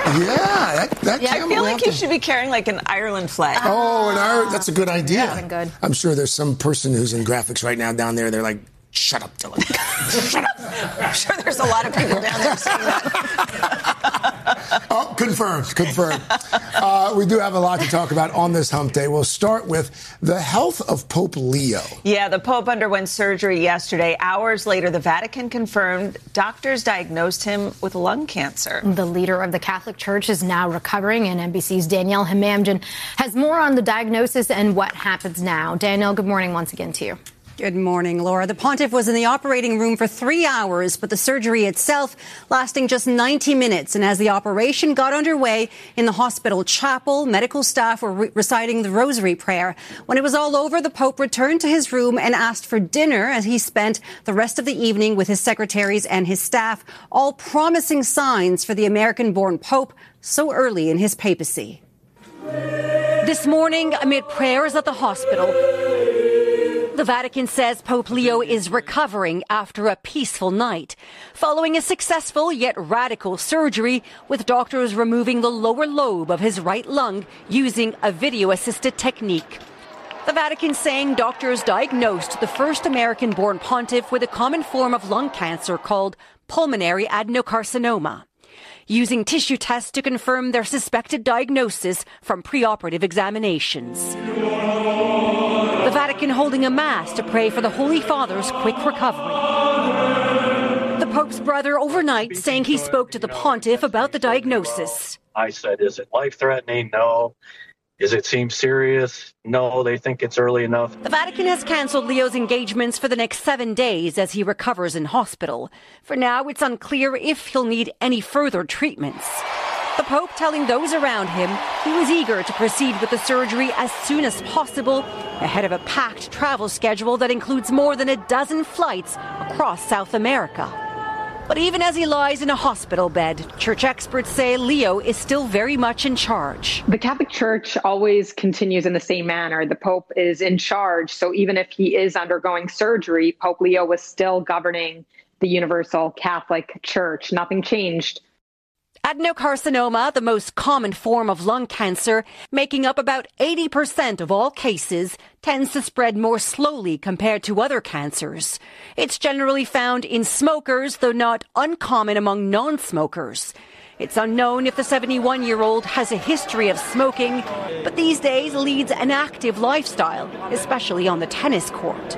Yeah, that I feel like he should be carrying like an Ireland flag. Oh, that's a good idea. Yeah, good. I'm sure there's some person who's in graphics right now down there. They're like, shut up, Dylan. Shut up. I'm sure there's a lot of people down there saying that. Oh, confirmed. We do have a lot to talk about on this hump day. We'll start with the health of Pope Leo. Yeah, the Pope underwent surgery yesterday. Hours later, the Vatican confirmed doctors diagnosed him with lung cancer. The leader of the Catholic Church is now recovering, and NBC's Danielle Hamamdin has more on the diagnosis and what happens now. Danielle, good morning once again to you. Good morning, Laura. The pontiff was in the operating room for 3 hours, but the surgery itself lasting just 90 minutes. And as the operation got underway in the hospital chapel, medical staff were reciting the rosary prayer. When it was all over, the Pope returned to his room and asked for dinner as he spent the rest of the evening with his secretaries and his staff, all promising signs for the American-born Pope so early in his papacy. This morning, amid prayers at the hospital, the Vatican says Pope Leo is recovering after a peaceful night, following a successful yet radical surgery with doctors removing the lower lobe of his right lung using a video-assisted technique. The Vatican saying doctors diagnosed the first American-born pontiff with a common form of lung cancer called pulmonary adenocarcinoma, using tissue tests to confirm their suspected diagnosis from preoperative examinations. The Vatican holding a mass to pray for the Holy Father's quick recovery. The Pope's brother overnight saying he spoke to the pontiff about the diagnosis. I said, is it life-threatening? No. Does it seem serious? No, they think it's early enough. The Vatican has canceled Leo's engagements for the next 7 days as he recovers in hospital. For now, it's unclear if he'll need any further treatments. The Pope telling those around him he was eager to proceed with the surgery as soon as possible, ahead of a packed travel schedule that includes more than a dozen flights across South America. But even as he lies in a hospital bed, church experts say Leo is still very much in charge. The Catholic Church always continues in the same manner. The Pope is in charge, so even if he is undergoing surgery, Pope Leo was still governing the Universal Catholic Church. Nothing changed. Adenocarcinoma, the most common form of lung cancer, making up about 80% of all cases, tends to spread more slowly compared to other cancers. It's generally found in smokers, though not uncommon among non-smokers. It's unknown if the 71-year-old has a history of smoking, but these days leads an active lifestyle, especially on the tennis court.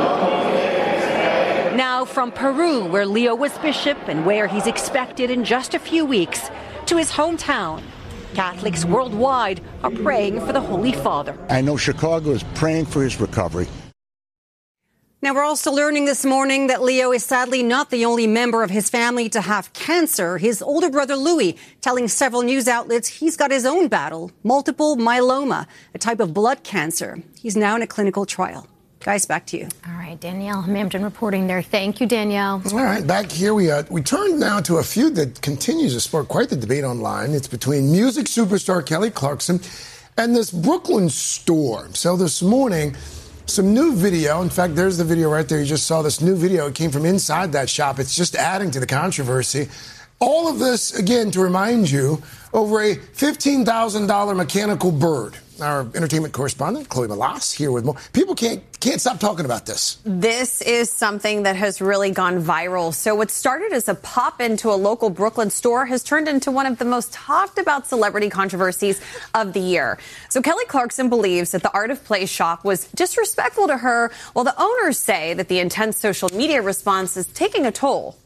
Now from Peru, where Leo was bishop and where he's expected in just a few weeks, to his hometown. Catholics worldwide are praying for the Holy Father. I know Chicago is praying for his recovery. Now, we're also learning this morning that Leo is sadly not the only member of his family to have cancer. His older brother, Louis, telling several news outlets he's got his own battle, multiple myeloma, a type of blood cancer. He's now in a clinical trial. Guys, back to you. All right, Danielle Hamamdin reporting there. Thank you, Danielle. All right, back here we turn now to a feud that continues to spark quite the debate online. It's between music superstar Kelly Clarkson and this Brooklyn store. So this morning, some new video. In fact, there's the video right there. You just saw this new video. It came from inside that shop. It's just adding to the controversy. All of this, again, to remind you, over a $15,000 mechanical bird. Our entertainment correspondent, Chloe Malas, here with more. People can't stop talking about this. This is something that has really gone viral. So what started as a pop into a local Brooklyn store has turned into one of the most talked about celebrity controversies of the year. So Kelly Clarkson believes that the Art of Play shop was disrespectful to her, while the owners say that the intense social media response is taking a toll.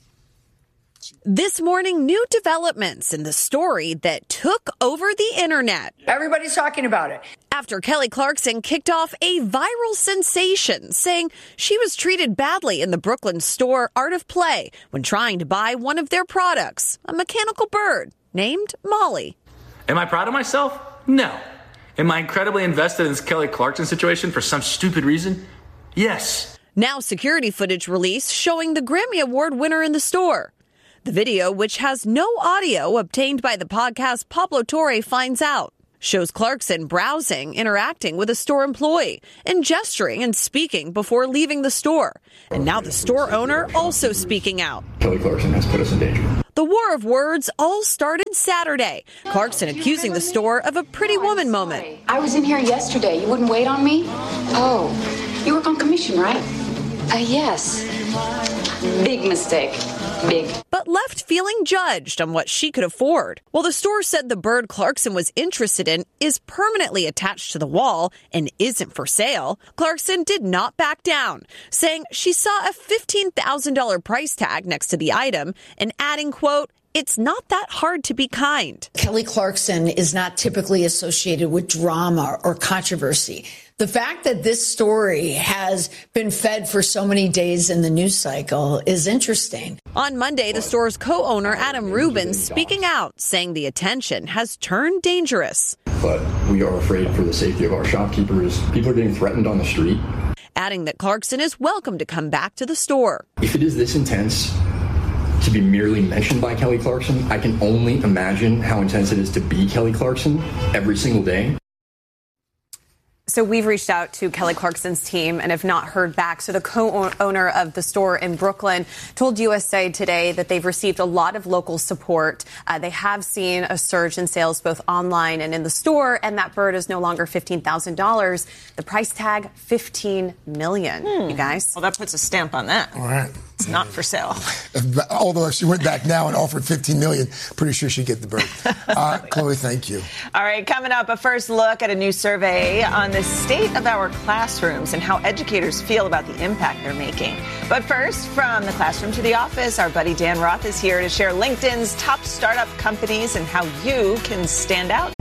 This morning, new developments in the story that took over the internet. Everybody's talking about it. After Kelly Clarkson kicked off a viral sensation, saying she was treated badly in the Brooklyn store Art of Play when trying to buy one of their products, a mechanical bird named Molly. Am I proud of myself? No. Am I incredibly invested in this Kelly Clarkson situation for some stupid reason? Yes. Now security footage released showing the Grammy Award winner in the store. The video, which has no audio obtained by the podcast Pablo Torre Finds Out, shows Clarkson browsing, interacting with a store employee, and gesturing and speaking before leaving the store. And now the store owner also speaking out. Kelly Clarkson has put us in danger. The war of words all started Saturday. Clarkson accusing the store of a pretty woman moment. I was in here yesterday. You wouldn't wait on me? Oh, you work on commission, right? Yes. Big mistake. Big. But left feeling judged on what she could afford. Well, the store said the bird Clarkson was interested in is permanently attached to the wall and isn't for sale. Clarkson did not back down, saying she saw a $15,000 price tag next to the item and adding, quote, "It's not that hard to be kind." Kelly Clarkson is not typically associated with drama or controversy. The fact that this story has been fed for so many days in the news cycle is interesting. On Monday, the store's co-owner, Adam Rubin, speaking out, saying the attention has turned dangerous. But we are afraid for the safety of our shopkeepers. People are getting threatened on the street. Adding that Clarkson is welcome to come back to the store. If it is this intense to be merely mentioned by Kelly Clarkson, I can only imagine how intense it is to be Kelly Clarkson every single day. So we've reached out to Kelly Clarkson's team and have not heard back. So the co-owner of the store in Brooklyn told USA Today that they've received a lot of local support. They have seen a surge in sales both online and in the store, and that bird is no longer $15,000. The price tag, $15 million, you guys. Well, that puts a stamp on that. All right. It's not for sale. Although if she went back now and offered $15 million, pretty sure she'd get the bird. Chloe, thank you. All right, coming up, a first look at a new survey on the state of our classrooms and how educators feel about the impact they're making. But first, from the classroom to the office, our buddy Dan Roth is here to share LinkedIn's top startup companies and how you can stand out